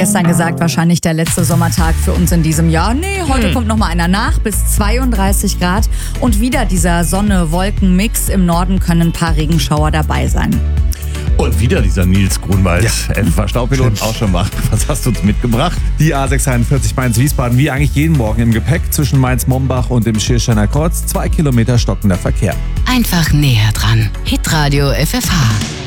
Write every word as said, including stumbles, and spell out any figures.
gestern gesagt, wahrscheinlich der letzte Sommertag für uns in diesem Jahr. Nee, heute hm. kommt noch mal einer nach, bis zweiunddreißig Grad. Und wieder dieser Sonne-Wolken-Mix. Im Norden können ein paar Regenschauer dabei sein. Und wieder dieser Nils Grunwald, Ja. F V-Staupilot, auch schon mal. Was hast du uns mitgebracht? Die A sechsundvierzig Mainz-Wiesbaden, wie eigentlich jeden Morgen im Gepäck zwischen Mainz-Mombach und dem Schirrscheiner Kreuz. Zwei Kilometer stockender Verkehr. Einfach näher dran. Hitradio F F H.